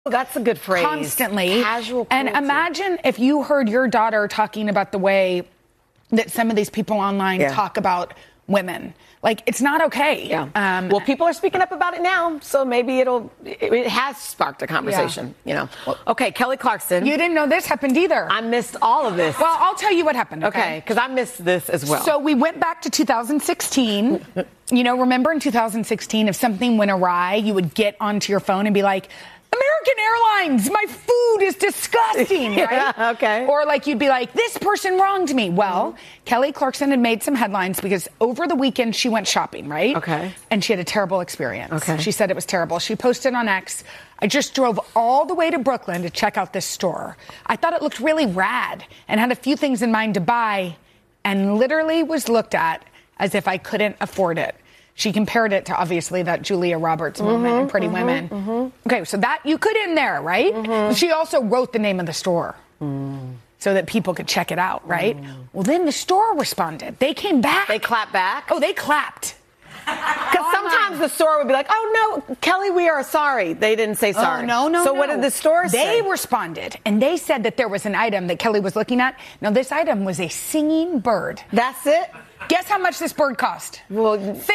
That's a good phrase. Constantly. Casual and cruelty. imagine if you heard your daughter talking about the way that some of these people online talk about women. Like, it's not okay. Yeah. Well, people are speaking up about it now, so maybe it has sparked a conversation, you know. Okay, Kelly Clarkson. You didn't know this happened either. I missed all of this. Well, I'll tell you what happened. Okay, because I missed this as well. So we went back to 2016. You know, remember in 2016, if something went awry, you would get onto your phone and be like, American Airlines, my food is disgusting, right? Yeah, okay. Or like you'd be like, this person wronged me. Well, Kelly Clarkson had made some headlines because over the weekend she went shopping, right? Okay. And she had a terrible experience. Okay. She said it was terrible. She posted on X, I just drove all the way to Brooklyn to check out this store. I thought it looked really rad and had a few things in mind to buy and literally was looked at as if I couldn't afford it. She compared it to, obviously, that Julia Roberts moment in Pretty Women. Okay, so that you could end there, right? She also wrote the name of the store so that people could check it out, right? Well, then the store responded. They came back. They clapped back? Oh, they clapped. Because sometimes the store would be like, oh, no, Kelly, we are sorry. They didn't say sorry. Oh, no. So what did the store say? They responded, and they said that there was an item that Kelly was looking at. Now, this item was a singing bird. That's it? Guess how much this bird cost? Well,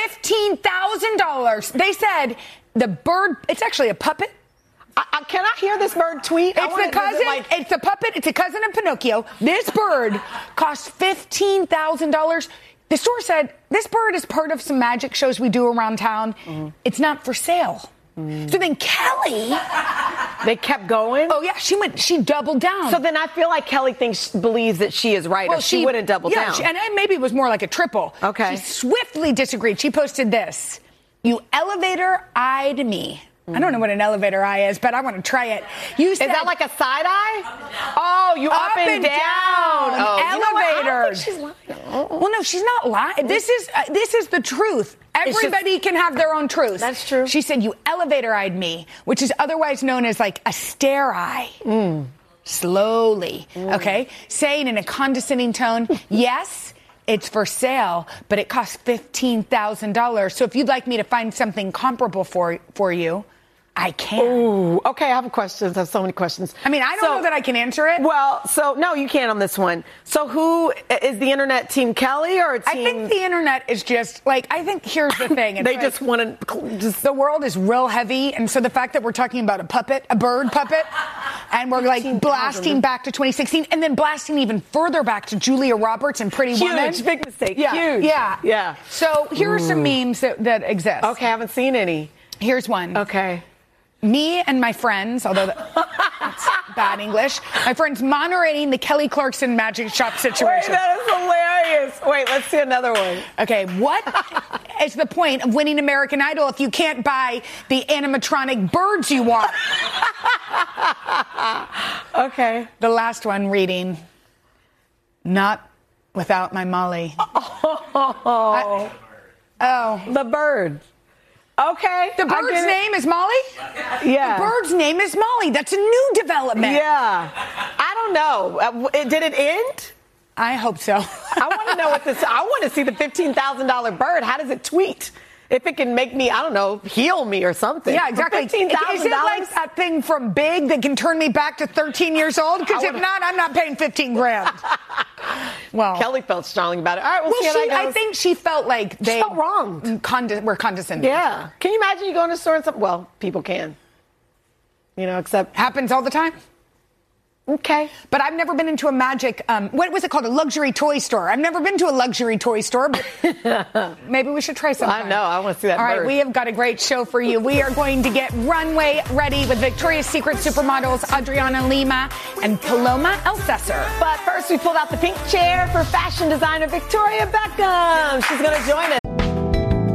$15,000. They said the bird, it's actually a puppet. Can I hear this bird tweet? It's the cousin. It's a puppet. It's a cousin of Pinocchio. This bird cost $15,000. The store said this bird is part of some magic shows we do around town. It's not for sale. So then Kelly, they kept going. Oh yeah, she doubled down. So then I feel like Kelly believes that she is right, or she wouldn't double down. And maybe it was more like a triple. Okay. She swiftly disagreed. She posted this: "You elevator-eyed me." I don't know what an elevator eye is, but I want to try it. You said, is that like a side eye? Oh, you up and down. Oh, elevators. You know what? I don't think she's lying. Well, no, she's not lying. This is the truth. Everybody can have their own truth. That's true. She said, you elevator-eyed me, which is otherwise known as like a stare eye. Slowly, okay? Saying in a condescending tone, yes, it's for sale, but it costs $15,000. So if you'd like me to find something comparable for you, I can. Ooh, okay, I have questions. I have so many questions. I mean, I don't know that I can answer it. Well, no, you can't on this one. So who is the internet, Team Kelly or Team? I think the internet is just like, I think here's the thing. They just want to. The world is real heavy, and so the fact that we're talking about a bird puppet, and we're like blasting back to 2016, and then blasting even further back to Julia Roberts and Pretty Woman. Huge, big mistake. Yeah, Huge. Yeah. So here are some memes that exist. Okay, I haven't seen any. Here's one. Okay. Me and my friends, although that's bad English, my friends moderating the Kelly Clarkson magic shop situation. Wait, that is hilarious. Wait, let's see another one. Okay, what is the point of winning American Idol if you can't buy the animatronic birds you want? Okay. The last one reading, not without my Molly. The bird. Okay. The bird's name is Molly? Yeah. The bird's name is Molly. That's a new development. Yeah. I don't know. Did it end? I hope so. I want to know I want to see the $15,000 bird. How does it tweet? If it can make me, I don't know, heal me or something. Yeah, exactly. Is it like that thing from Big that can turn me back to 13 years old? Because if not, I'm not paying $15,000. Well, Kelly felt strongly about it. All right, we'll see how that goes. I think she felt like they felt wrong. Were condescending. Yeah. Can you imagine you going to a store and something? Well, people can. You know, except happens all the time. Okay. But I've never been into a magic, what was it called? A luxury toy store. I've never been to a luxury toy store, but maybe we should try something. I know. I want to see that All bird. right, we have got a great show for you. We are going to get runway ready with Victoria's Secret supermodels Adriana Lima and Paloma Elsesser. But first, we pulled out the pink chair for fashion designer Victoria Beckham. She's going to join us.